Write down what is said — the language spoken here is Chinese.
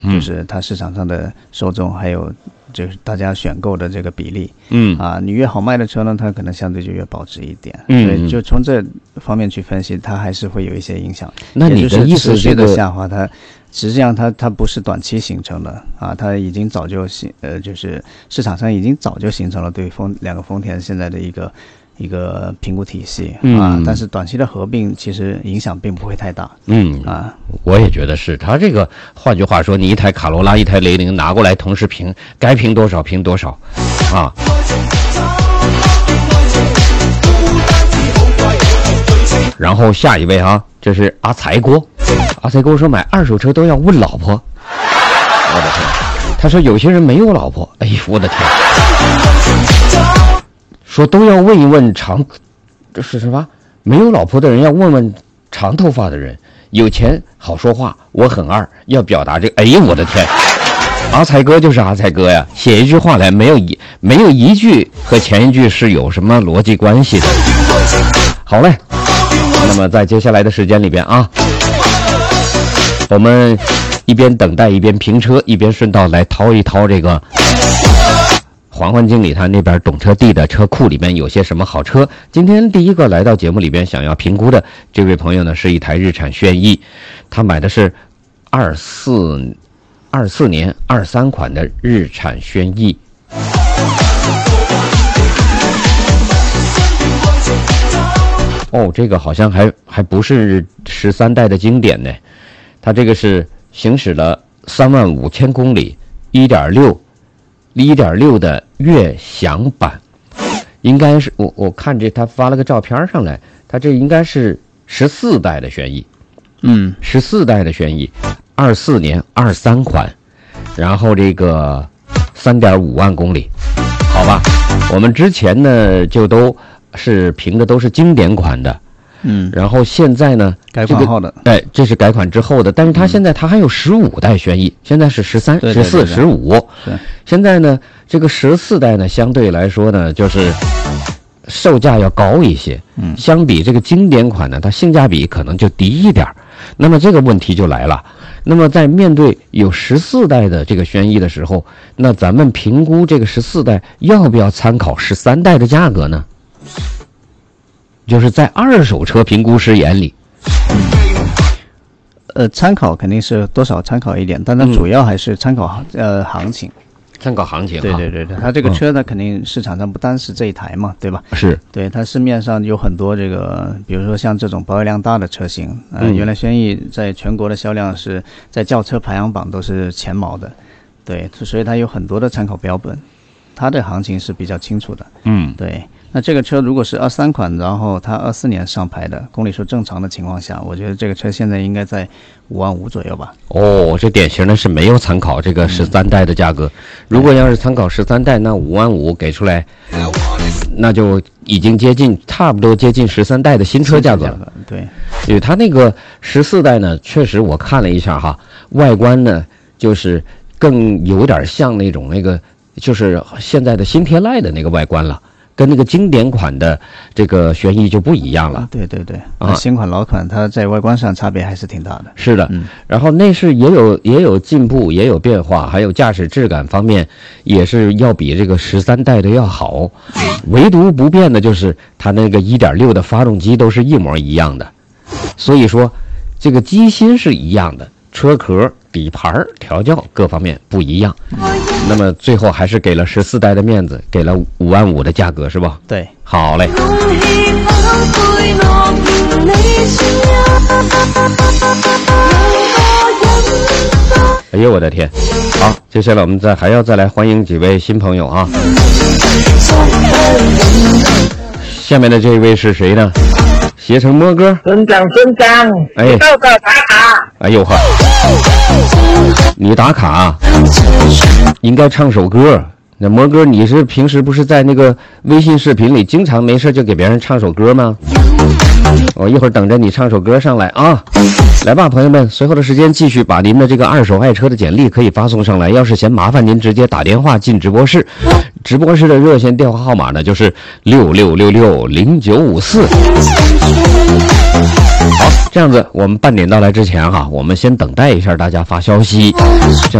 就是它市场上的受众还有就是大家选购的这个比例。你越好卖的车呢，它可能相对就越保值一点。所以就从这方面去分析，它还是会有一些影响。 那你的意思是持续的下滑，它实际上它不是短期形成的啊，它已经早就就是市场上已经早就形成了对两个丰田现在的一个评估体系啊，但是短期的合并其实影响并不会太大。 我也觉得是。他这个换句话说，你一台卡罗拉一台雷凌拿过来同时评，该评多少评多少啊。然后下一位啊，这是阿财锅。阿财锅说买二手车都要问老婆，我的天！他说有些人没有老婆，哎呦我的天！说都要问一问这是什么？没有老婆的人要问问长头发的人，有钱好说话，我很二，要表达这个。哎呦我的天！阿财哥就是阿财哥呀，写一句话来没有一句和前一句是有什么逻辑关系的。好嘞，那么在接下来的时间里边啊，我们一边等待一边评车，一边顺道来掏一掏这个环环经理他那边懂车帝的车库里面有些什么好车。今天第一个来到节目里边想要评估的这位朋友呢，是一台日产轩逸，他买的是24年23款的日产轩逸。这个好像还不是13代的经典呢，它这个是行驶了35000公里1.6的悦享版，应该是我看这他发了个照片上来，他这应该是14代的轩逸，14代的轩逸，24年23款，然后这个3.5万公里，好吧，我们之前呢就都是评的都是经典款的。然后现在呢， 改款后的， 这是改款之后的，但是它现在它还有15代轩逸，现在是13、14、15。现在呢，这个14代呢，相对来说呢，就是售价要高一些。相比这个经典款呢，它性价比可能就低一点。那么这个问题就来了。那么在面对有14代的这个轩逸的时候，那咱们评估这个14代要不要参考13代的价格呢？就是在二手车评估师眼里， 参考肯定是多少参考一点，但它主要还是参考行情。 参考行情。 对，它这个车呢，肯定市场上不单是这一台嘛，对吧？ 是。 对，它市面上有很多这个，比如说像这种保有量大的车型，原来轩逸在全国的销量是在轿车排行榜都是前茅的，对，所以它有很多的参考标本，它的行情是比较清楚的。对。那这个车如果是23款，然后它24年上牌的，公里数正常的情况下，我觉得这个车现在应该在5万5左右吧。 这典型的是没有参考这个13代的价格。如果要是参考13代，那5万5给出来，那就已经差不多接近13代的新车价格了。 对， 因为它那个14代呢，确实我看了一下哈，外观呢就是更有点像那种就是现在的新天籁的那个外观了。跟那个经典款的这个轩逸就不一样了。 对，新款老款它在外观上差别还是挺大的。 是的，然后内饰也有进步，也有变化，还有驾驶质感方面也是要比这个13代的要好。唯独不变的就是它那个1.6的发动机都是一模一样的，所以说这个机芯是一样的，车壳、底盘、调教各方面不一样。那么最后还是给了14代的面子，给了5万5的价格，是吧？ 对， 好嘞。哎呦我的天！好，接下来我们还要再来欢迎几位新朋友啊。下面的这一位是谁呢？携程摸哥， 村长， 哎， 到打卡。 哎呦呵，你打卡，应该唱首歌， 那魔哥，你是平时不是在那个微信视频里经常没事就给别人唱首歌吗？我一会儿等着你唱首歌上来啊！来吧，朋友们，随后的时间继续把您的这个二手爱车的简历可以发送上来。要是嫌麻烦，您直接打电话进直播室，直播室的热线电话号码呢就是66660954。好，这样子，我们半点到来之前哈，我们先等待一下大家发消息。这样